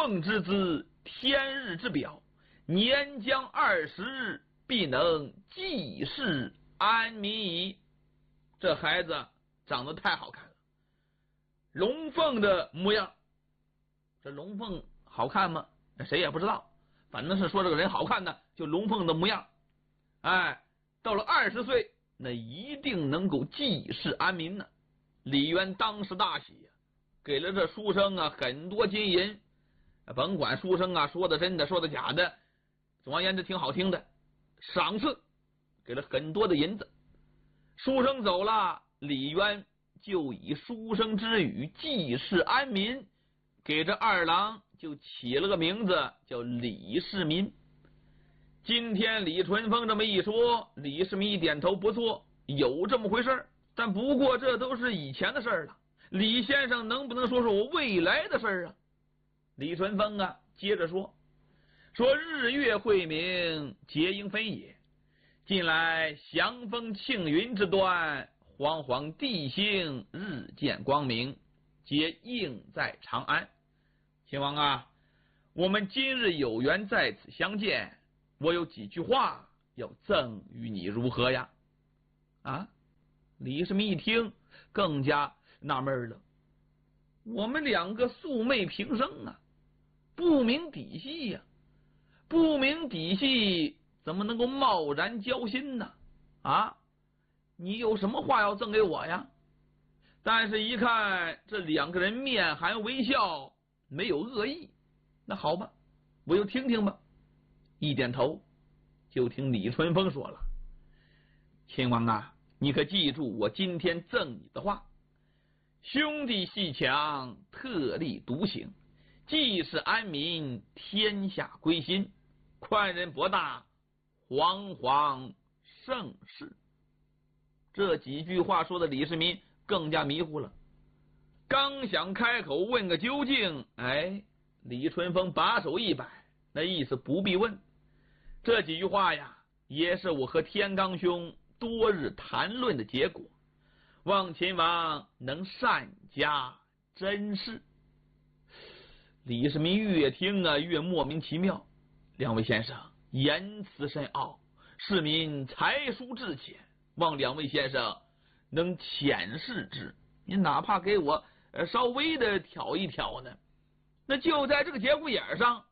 凤之子，天日之表，年将20日，必能济世安民矣。这孩子长得太好看了，龙凤的模样。这龙凤好看吗？谁也不知道，反正是说这个人好看呢，就龙凤的模样。哎，到了20岁，那一定能够济世安民呢。李渊当时大喜呀，给了这书生啊很多金银，甭管书生啊说的真的说的假的，总而言之挺好听的，赏赐给了很多的银子。书生走了，李渊就以书生之语济世安民，给这二郎就起了个名字叫李世民。今天李淳风这么一说，李世民一点头，不错，有这么回事。但不过这都是以前的事了，李先生能不能说说我未来的事啊？李淳风啊接着说日月晦明，节盈分也。近来祥风庆云之端，煌煌地星日见光明，皆应在长安。秦王啊，我们今日有缘在此相见，我有几句话要赠与你，如何呀？啊，李世民一听更加纳闷了，我们两个素昧平生啊，不明底细呀，不明底细怎么能够贸然交心呢？啊，你有什么话要赠给我呀？但是一看这两个人面含微笑，没有恶意，那好吧，我就听听吧。一点头，就听李淳风说了，秦王啊，你可记住我今天赠你的话，兄弟阋强，特立独行，济世安民，天下归心，宽仁博大，煌煌盛世。这几句话说的李世民更加迷糊了，刚想开口问个究竟，李淳风把手一摆，那意思不必问。这几句话呀，也是我和天罡兄多日谈论的结果，望秦王能善加珍视。李世民越听啊越莫名其妙，两位先生言辞深奥，市民才疏志浅，望两位先生能浅视之，你哪怕给我稍微的挑一挑呢。那就在这个节骨眼上，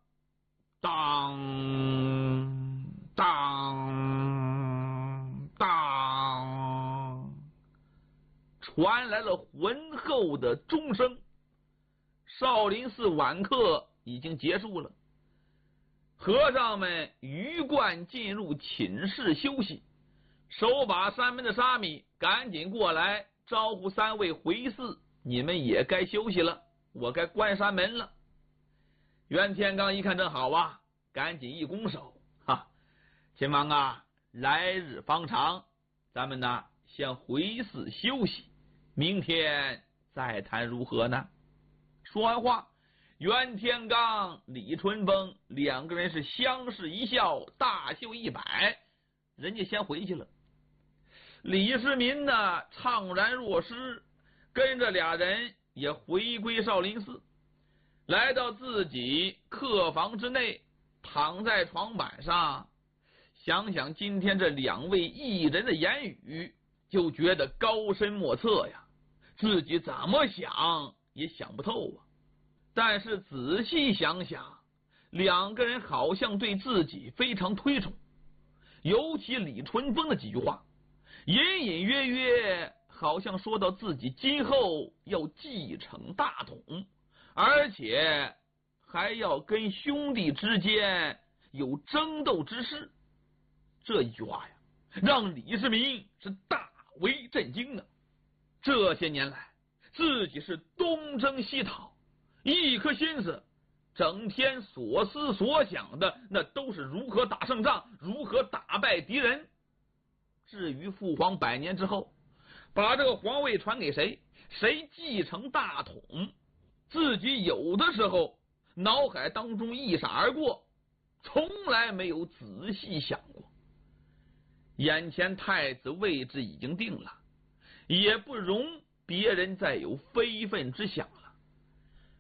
当当当，传来了浑厚的钟声。少林寺晚课已经结束了，和尚们鱼贯进入寝室休息，守把山门的沙弥赶紧过来招呼三位回寺，你们也该休息了，我该关山门了。袁天罡一看正好啊，赶紧一拱手，秦王啊，来日方长，咱们呢先回寺休息，明天再谈如何呢？说完话，袁天罡、李淳风两个人是相视一笑，大袖一摆，人家先回去了。李世民呢怅然若失，跟着俩人也回归少林寺，来到自己客房之内，躺在床板上，想想今天这两位艺人的言语，就觉得高深莫测呀，自己怎么想也想不透啊。但是仔细想想，两个人好像对自己非常推崇，尤其李淳风的几句话，隐隐约约好像说到自己今后要继承大统，而且还要跟兄弟之间有争斗之事。这一句话呀，让李世民是大为震惊的。这些年来，自己是东征西讨，一颗心思整天所思所想的那都是如何打胜仗，如何打败敌人。至于父皇100年之后把这个皇位传给谁，谁继承大统，自己有的时候脑海当中一闪而过，从来没有仔细想过。眼前太子位置已经定了，也不容别人再有非分之想了。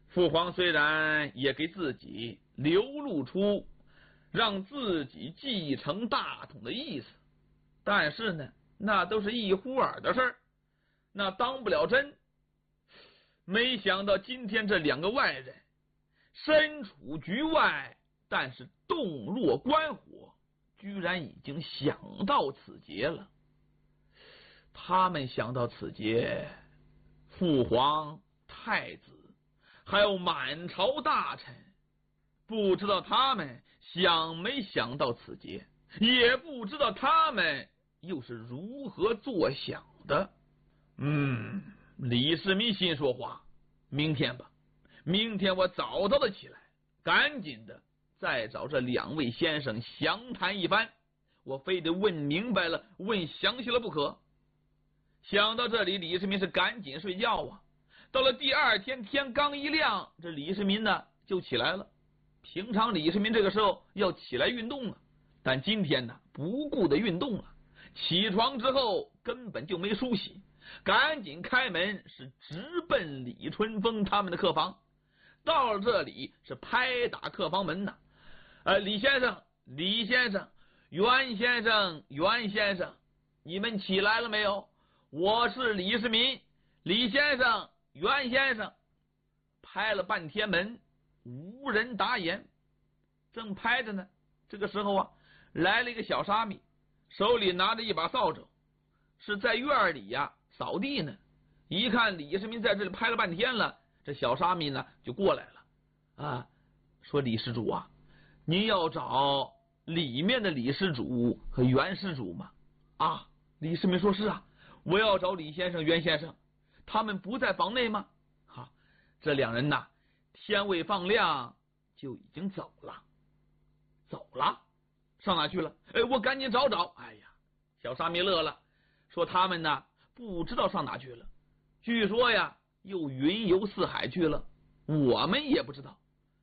父皇虽然也给自己流露出让自己继承大统的意思，但是呢，那都是一忽尔的事儿，那当不了真。没想到今天这两个外人身处局外，但是洞若观火，居然已经想到此节了。他们想到此节，父皇、太子还有满朝大臣，不知道他们想没想到此节，也不知道他们又是如何作想的。李世民心说话，明天吧，明天我早早的起来，赶紧的再找这两位先生详谈一番，我非得问明白了，问详细了不可。想到这里，李世民是赶紧睡觉啊。到了第二天天刚一亮，这李世民呢就起来了。平常李世民这个时候要起来运动了，但今天呢不顾的运动了。起床之后根本就没梳洗，赶紧开门，是直奔李春风他们的客房。到了这里是拍打客房门呢，李先生、李先生、袁先生、袁先生，你们起来了没有？我是李世民，李先生、袁先生。拍了半天门，无人答言。正拍着呢，这个时候啊，来了一个小沙弥，手里拿着一把扫帚，是在院里呀扫地呢。一看李世民在这里拍了半天了，这小沙弥呢就过来了，说李施主啊，您要找里面的李施主和袁施主吗？李世民说是啊，我要找李先生、袁先生，他们不在房内吗？这两人呐，天未放亮就已经走了。上哪去了？我赶紧找找。小沙弥乐了，说他们呢不知道上哪去了，据说呀又云游四海去了，我们也不知道。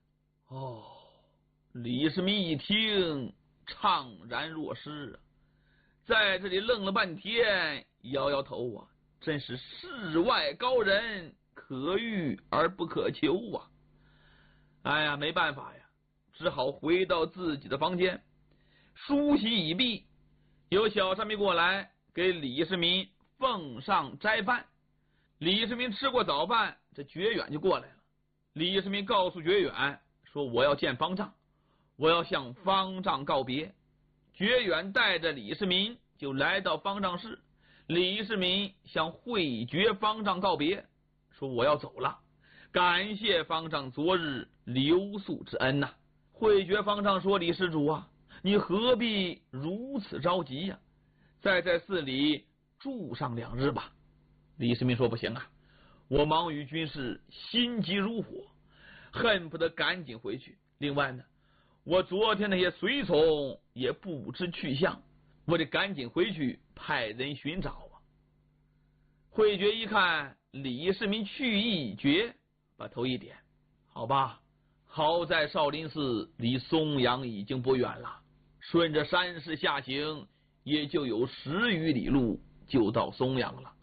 李世民一听怅然若失，在这里愣了半天，摇摇头啊，真是世外高人，可遇而不可求啊。没办法呀，只好回到自己的房间，梳洗已毕。有小沙弥过来给李世民奉上斋饭。李世民吃过早饭，这觉远就过来了。李世民告诉觉远说，我要见方丈，我要向方丈告别。觉远带着李世民就来到方丈室。李世民向慧觉方丈告别，说我要走了，感谢方丈昨日留宿之恩呐。慧觉方丈说，李施主啊，你何必如此着急呀？再在寺里住上2日吧。李世民说，不行啊，我忙于军事，心急如火，恨不得赶紧回去。另外呢，我昨天那些随从也不知去向，我得赶紧回去派人寻找啊。慧觉一看李世民去意已决，把头一点，好吧，好在少林寺离松阳已经不远了，顺着山势下行，也就有10余里路就到松阳了。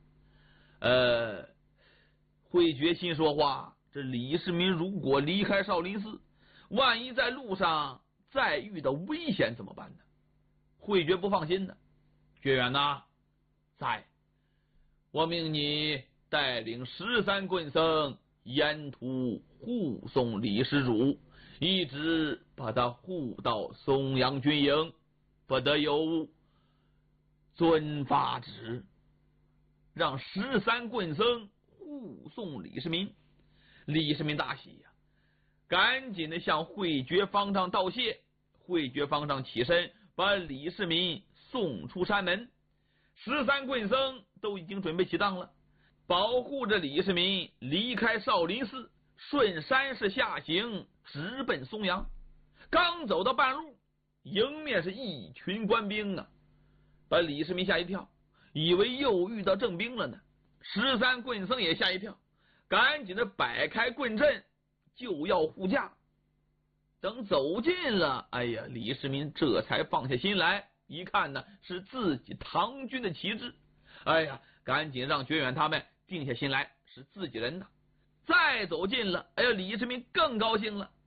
慧觉心说话，这李世民如果离开少林寺，万一在路上再遇到危险怎么办呢？慧觉不放心呢。觉远呐，在，我命你带领13棍僧沿途护送李施主，一直把他护到松阳军营，不得有误。遵法旨，让13棍僧护送李世民。李世民大喜呀，赶紧的向慧觉方丈道谢。慧觉方丈起身把李世民送出山门。13棍僧都已经准备起当了，保护着李世民离开少林寺，顺山势下行，直奔松阳。刚走到半路，迎面是一群官兵啊，把李世民吓一跳，以为又遇到郑兵了呢。13棍僧也吓一跳，赶紧的摆开棍阵，就要护驾。等走近了，李世民这才放下心来，一看呢是自己唐军的旗帜，赶紧让觉远他们定下心来，是自己人呐。 再走近了，哎呀，李世民更高兴了。